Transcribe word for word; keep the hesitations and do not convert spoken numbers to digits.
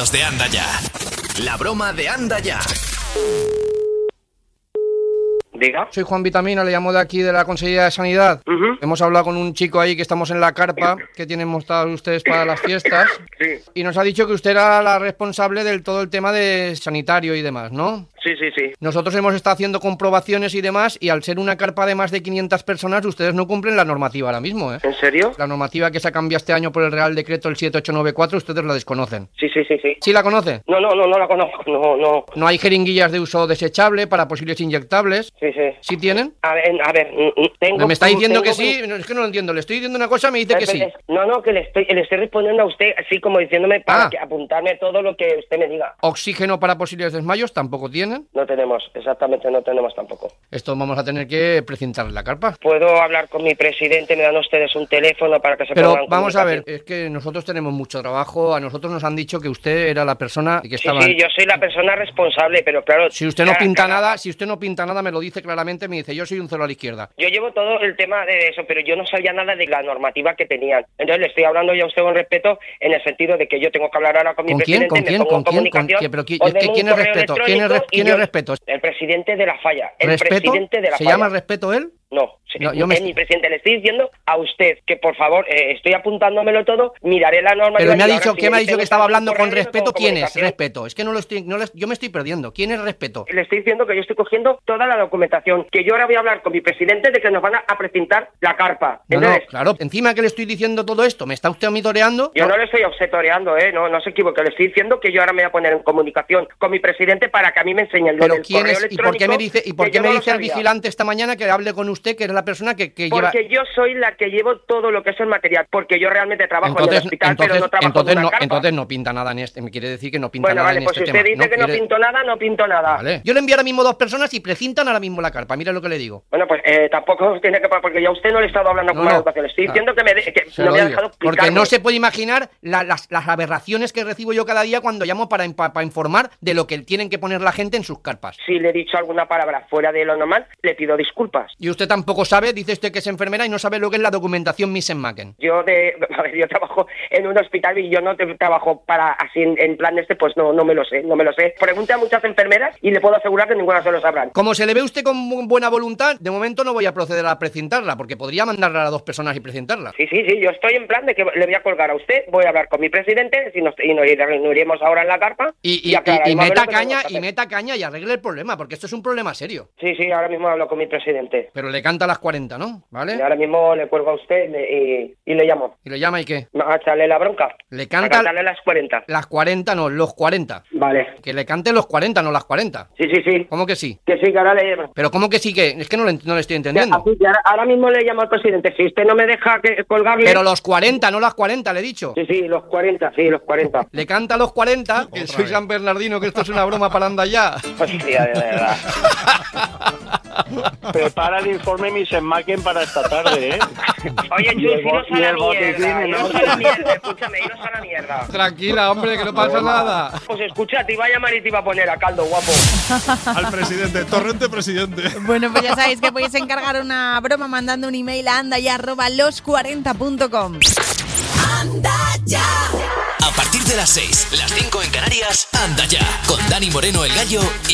minutos de Anda Ya. La broma de Anda Ya. Diga. Soy Juan Vitamina, le llamo de aquí de la Consejería de Sanidad. Uh-huh. Hemos hablado con un chico ahí que estamos en la carpa que tienen montados ustedes para las fiestas. Sí. Y nos ha dicho que usted era la responsable del todo el tema de sanitario y demás, ¿no? Sí, sí, sí. Nosotros hemos estado haciendo comprobaciones y demás, y al ser una carpa de más de quinientas personas, ustedes no cumplen la normativa ahora mismo, ¿eh? ¿En serio? La normativa que se ha cambiado este año por el Real Decreto el siete ocho nueve cuatro, ustedes la desconocen. Sí, sí, sí, sí. ¿Sí la conoce? No, no, no, no la conozco, no, no. No hay jeringuillas de uso desechable para posibles inyectables. Sí, sí. ¿Sí tienen? A ver, a ver, tengo... Me está diciendo tengo, que sí, no, es que no lo entiendo. Le estoy diciendo una cosa, me dice que sí. No, no, que le estoy, le estoy respondiendo a usted así como diciéndome para ah. que apuntarme todo lo que usted me diga. ¿Oxígeno para posibles desmayos tampoco tienen? No tenemos, exactamente no tenemos tampoco. Esto vamos a tener que precintar la carpa. ¿Puedo hablar con mi presidente? ¿Me dan ustedes un teléfono para que se Pero pongan vamos a ver, es que nosotros tenemos mucho trabajo. A nosotros nos han dicho que usted era la persona que estaba... Sí, sí, yo soy la persona responsable, pero claro... Si usted no pinta nada, si usted no pinta nada, me lo dice claramente, me dice, yo soy un cero a la izquierda. Yo llevo todo el tema de eso, pero yo no sabía nada de la normativa que tenían. Entonces le estoy hablando ya a usted con respeto, en el sentido de que yo tengo que hablar ahora con mi ¿Con presidente. ¿Con quién? ¿Con quién? ¿Con quién? ¿Pero quién, es que, ¿quién es respeto? ¿Quién es, quién es respeto? El presidente de la falla. El ¿Respeto? presidente de la ¿Se falla. llama respeto él? No, sí, no yo es me... mi presidente. Le estoy diciendo a usted que, por favor, eh, estoy apuntándomelo todo, miraré la norma... Pero me ha dicho, ¿qué me ha dicho que estaba hablando con respeto? ¿Quién es respeto? Es que no lo estoy... No les, yo me estoy perdiendo. ¿Quién es respeto? Le estoy diciendo que yo estoy cogiendo toda la documentación, que yo ahora voy a hablar con mi presidente de que nos van a precintar la carpa. No, no, claro. Encima que le estoy diciendo todo esto, ¿me está usted monitoreando? Yo no le estoy obsetoreando, ¿eh? No, no se equivoque. Le estoy diciendo que yo ahora me voy a poner en comunicación con mi presidente para que a mí me enseñen lo del correo electrónico. ¿Y por qué me dice, y por qué me dice el vigilante esta mañana que hable con usted, que es la persona que, que lleva... Porque yo soy la que llevo todo lo que es el material, porque yo realmente trabajo entonces, en el hospital, entonces, pero no trabajo entonces en una no, carpa. Entonces no pinta nada en este, me quiere decir que no pinta bueno, nada vale, en pues este si usted tema. dice no, que no quiere... pinto nada, no pinto nada. Vale. Yo le envío ahora mismo dos personas y precintan ahora mismo la carpa, mira lo que le digo. Bueno, pues eh, tampoco tiene que... porque ya usted no le he estado hablando no, con no. la educación, le estoy diciendo que me, de, que Se no me ha digo. dejado explicarme. Porque no se puede imaginar la, las, las aberraciones que recibo yo cada día cuando llamo para, para, para informar de lo que tienen que poner la gente en sus carpas. Si le he dicho alguna palabra fuera de lo normal, le pido disculpas. Y usted tampoco sabe, dice usted que es enfermera y no sabe lo que es la documentación Misen-Macken. Yo de... A ver, yo trabajo en un hospital y yo no te, trabajo para así en, en plan este, pues no, no me lo sé, no me lo sé. Pregunte a muchas enfermeras y le puedo asegurar que ninguna se lo sabrán. Como se le ve usted con buena voluntad, de momento no voy a proceder a precintarla, porque podría mandarla a dos personas y precintarla. Sí, sí, sí, yo estoy en plan de que le voy a colgar a usted, voy a hablar con mi presidente si nos, y nos iremos ahora en la carpa. Y, y, y, y meta caña, y meta caña y arregle el problema, porque esto es un problema serio. Sí, sí, ahora mismo hablo con mi presidente. Pero le canta a las cuarenta, ¿no? ¿Vale? Y ahora mismo le cuelgo a usted y, y le llamo. ¿Y le llama y qué? A echarle la bronca. Le canta... A cantarle las cuarenta. Las cuarenta, no, los cuarenta. Vale. Que le cante los cuarenta, no las cuarenta. Sí, sí, sí. ¿Cómo que sí? Que sí, que ahora le... Pero ¿cómo que sí que? Es que no le, no le estoy entendiendo. Así que ahora, ahora mismo le llamo al presidente. Si usted no me deja que colgarle... Pero los cuarenta, no las cuarenta, le he dicho. Sí, sí, los cuarenta, sí, los cuarenta. Le canta a los cuarenta, que soy San Bernardino, que esto es una broma para Anda Ya. Hostia, de verdad. Prepara el informe Misen-Macken para esta tarde, ¿eh? Oye, Chus, iros a la mierda, iros a la mierda, escúchame, iros a la mierda. Tranquila, hombre, que no pasa nada. Pues escucha, te iba a llamar y te iba a poner a caldo, guapo. Al presidente, Torrente presidente. Bueno, pues ya sabéis que podéis encargar una broma mandando un email a andaya arroba los cuarenta punto com. Anda Ya. A partir de las seis, las cinco en Canarias, Anda Ya, con Dani Moreno el Gallo y